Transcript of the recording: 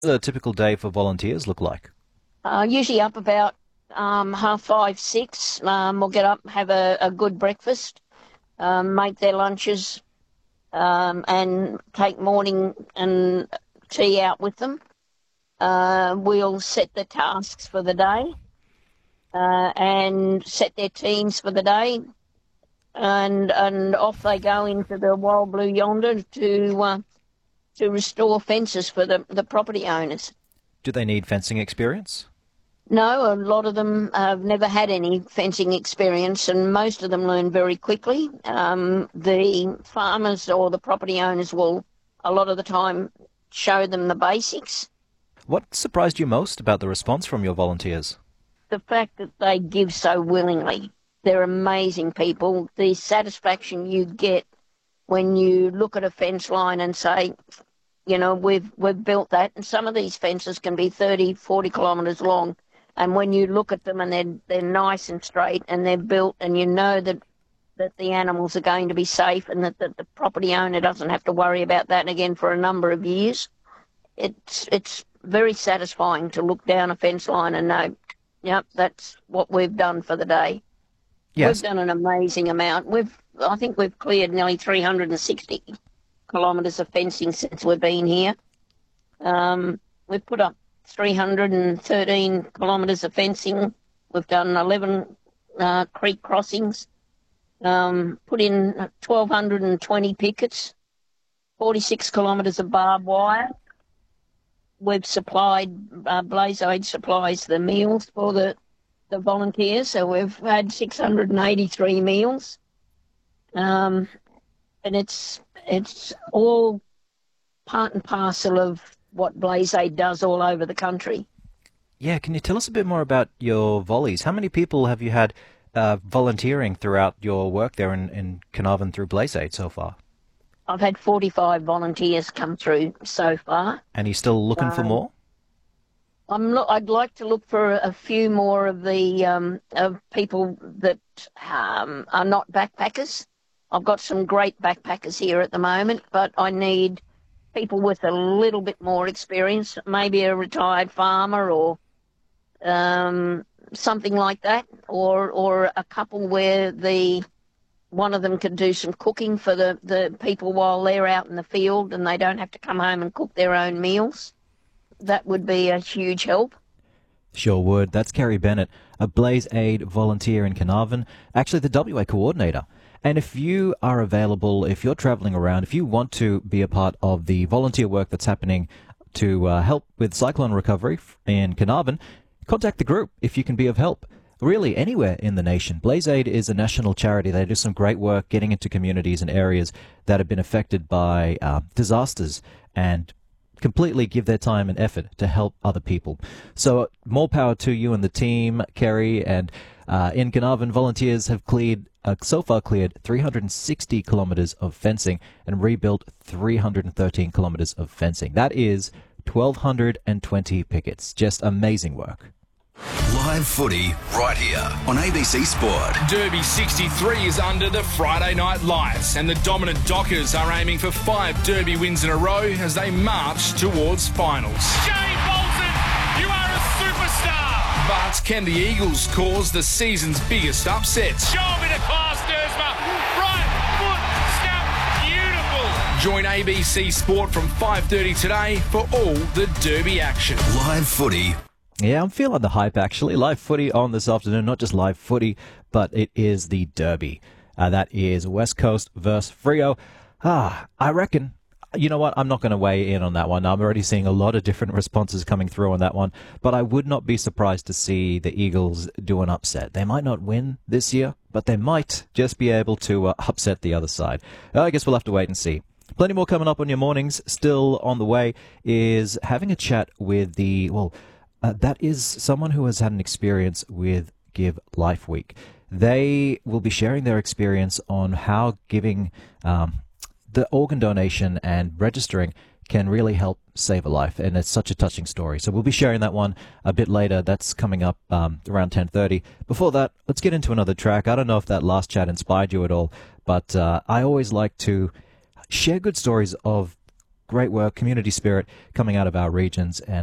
A typical day for volunteers look like? Usually up about 5:30, 6. We'll get up, have a good breakfast, make their lunches, and take morning and tea out with them. We'll set the tasks for the day and set their teams for the day, and off they go into the wild blue yonder to restore fences for the property owners. Do they need fencing experience? No, a lot of them have never had any fencing experience, and most of them learn very quickly. The farmers or the property owners will, a lot of the time, show them the basics. What surprised you most about the response from your volunteers? The fact that they give so willingly. They're amazing people. The satisfaction you get when you look at a fence line and say, we've built that, and some of these fences can be 30, 40 kilometres long. And when you look at them and they're nice and straight and they're built, and you know that the animals are going to be safe, and that the property owner doesn't have to worry about that again for a number of years, it's very satisfying to look down a fence line and know, yep, that's what we've done for the day. We've Yes. done an amazing amount. I think we've cleared nearly 360 kilometres of fencing since we've been here. We've put up 313 kilometres of fencing. We've done 11 creek crossings, put in 1,220 pickets, 46 kilometres of barbed wire. We've supplied, BlazeAid supplies the meals for the volunteers, so we've had 683 meals. And it's all part and parcel of what BlazeAid does all over the country. Yeah, can you tell us a bit more about your volleys? How many people have you had volunteering throughout your work there in Carnarvon through BlazeAid so far? I've had 45 volunteers come through so far. And are you still looking for Um, more? I'd like to look for a few more of the of people that are not backpackers. I've got some great backpackers here at the moment, but I need people with a little bit more experience, maybe a retired farmer or something like that, or a couple where one of them can do some cooking for the people while they're out in the field and they don't have to come home and cook their own meals. That would be a huge help. Sure would. That's Kerry Bennett, a BlazeAid volunteer in Carnarvon, actually the WA coordinator. And if you are available, if you're travelling around, if you want to be a part of the volunteer work that's happening to help with cyclone recovery in Carnarvon, contact the group if you can be of help. Really, anywhere in the nation. BlazeAid is a national charity. They do some great work getting into communities and areas that have been affected by disasters and completely give their time and effort to help other people. So more power to you and the team, Kerry. And in Carnarvon, volunteers have so far cleared 360 kilometres of fencing and rebuilt 313 kilometres of fencing. That is 1,220 pickets. Just amazing work. Live footy right here on ABC Sport. Derby 63 is under the Friday night lights, and the dominant Dockers are aiming for 5 Derby wins in a row as they march towards finals. Jay Bolton, you are a superstar! But can the Eagles cause the season's biggest upset? Show a bit of class, Dersma. Right foot snap, beautiful. Join ABC Sport from 5:30 today for all the Derby action. Live footy. Yeah, I'm feeling the hype, actually. Live footy on this afternoon. Not just live footy, but it is the Derby. That is West Coast versus Freo. I reckon, you know what, I'm not going to weigh in on that one. I'm already seeing a lot of different responses coming through on that one, but I would not be surprised to see the Eagles do an upset. They might not win this year, but they might just be able to upset the other side. I guess we'll have to wait and see. Plenty more coming up on your mornings. Still on the way is having a chat with that is someone who has had an experience with Give Life Week. They will be sharing their experience on how giving the organ donation and registering can really help save a life, and it's such a touching story. So we'll be sharing that one a bit later. That's coming up around 10:30. Before that, let's get into another track. I don't know if that last chat inspired you at all, but I always like to share good stories of great work, community spirit coming out of our regions, and